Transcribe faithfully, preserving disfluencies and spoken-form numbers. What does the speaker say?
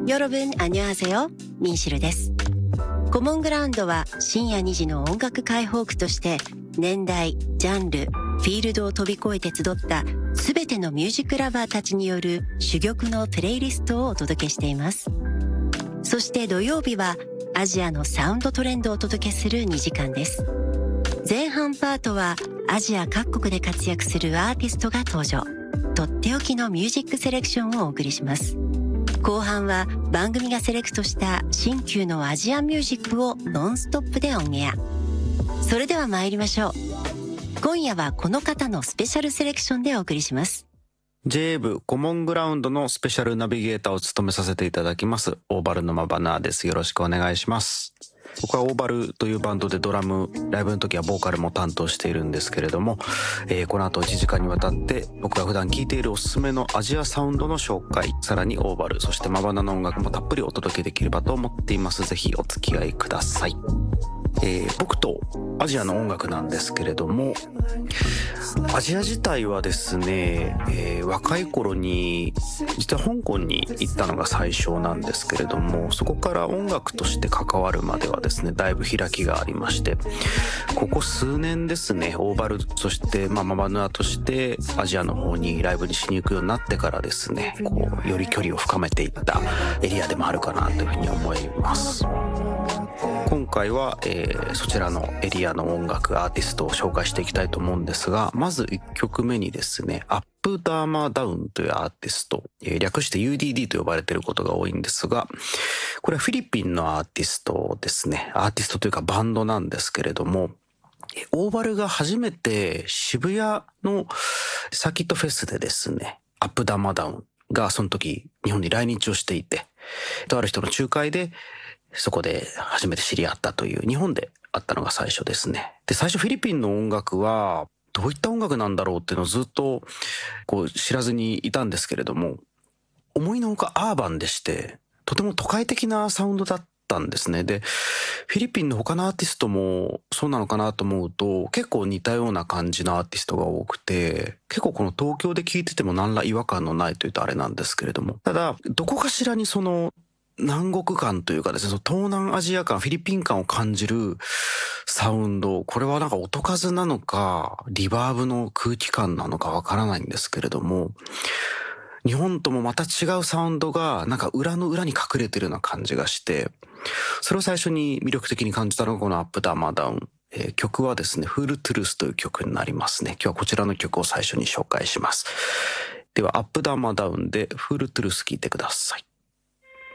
여러분 안녕하세요. 민시ルです。コモングラウンドは深夜にじの音楽解放区として年代、ジャンル、フィールドを飛び越えて集ったすべてのミュージックラバーたちによる珠玉のプレイリストをお届けしています。そして土曜日はアジアのサウンドトレンドをお届けするにじかんです。前半パートはアジア各国で活躍するアーティストが登場。とっておきのミュージックセレクションをお送りします。後半は番組がセレクトした新旧のアジアミュージックをノンストップでオンエア。それでは参りましょう。今夜はこの方のスペシャルセレクションでお送りします。 ジェイエー 部コモングラウンドのスペシャルナビゲーターを務めさせていただきますオーバルのマバナーです。よろしくお願いします。僕はオーバルというバンドでドラム、ライブの時はボーカルも担当しているんですけれども、えー、この後いちじかんにわたって僕が普段聴いているおすすめのアジアサウンドの紹介、さらにオーバル、そしてマバナの音楽もたっぷりお届けできればと思っています。ぜひお付き合いください。えー、僕とアジアの音楽なんですけれども、アジア自体はですね、えー、若い頃に実は香港に行ったのが最初なんですけれども、そこから音楽として関わるまではですね、だいぶ開きがありまして、ここ数年ですね、オーバル、そしてまあマバヌアとしてアジアの方にライブにしに行くようになってからですね、こうより距離を深めていったエリアでもあるかなというふうに思います。今回は、えー、そちらのエリアの音楽アーティストを紹介していきたいと思うんですが、まずいっきょくめにですね、アップダーマーダウンというアーティスト、えー、略して ユーディーディー と呼ばれていることが多いんですが、これはフィリピンのアーティストですね。アーティストというかバンドなんですけれども、オーバルが初めて渋谷のサーキットフェスでですね、アップダーマーダウンがその時日本に来日をしていて、とある人の仲介でそこで初めて知り合ったという、日本で会ったのが最初ですね。で、最初フィリピンの音楽はどういった音楽なんだろうっていうのをずっとこう知らずにいたんですけれども、思いのほかアーバンでして、とても都会的なサウンドだったんですね。で、フィリピンの他のアーティストもそうなのかなと思うと、結構似たような感じのアーティストが多くて、結構この東京で聴いてても何ら違和感のないというとあれなんですけれども、ただどこかしらにその南国感というかですね、その東南アジア感、フィリピン感を感じるサウンド、これはなんか音数なのか、リバーブの空気感なのかわからないんですけれども、日本ともまた違うサウンドがなんか裏の裏に隠れてるような感じがして、それを最初に魅力的に感じたのがこのアップダーマーダウン。えー、曲はですね、フールトゥルースという曲になりますね。今日はこちらの曲を最初に紹介します。では、アップダーマーダウンでフールトゥルース聴いてください。